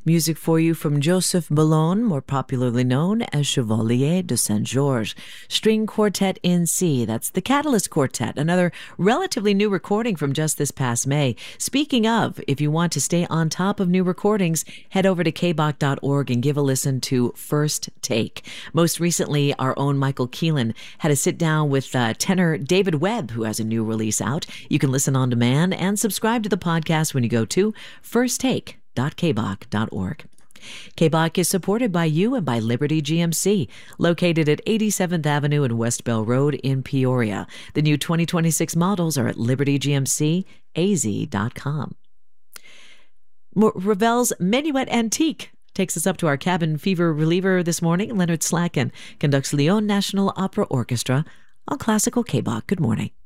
Music for you from Joseph Boulogne, more popularly known as Chevalier de Saint-Georges. String Quartet in C, that's the Catalyst Quartet, another relatively new recording from just this past May. Speaking of, if you want to stay on top of new recordings, head over to kbach.org and give a listen to First Take. Most recently, our own Michael Keelan had a sit down with tenor David Webb, who has a new release out. You can listen on demand and subscribe to the podcast when you go to firsttake.kbach.org. KBach is supported by you and by Liberty GMC, located at 87th Avenue and West Bell Road in Peoria. The new 2026 models are at libertygmcaz.com. Ravel's Menuet Antique takes us up to our cabin fever reliever this morning. Leonard Slacken conducts Lyon National Opera Orchestra on Classical KBach. Good morning.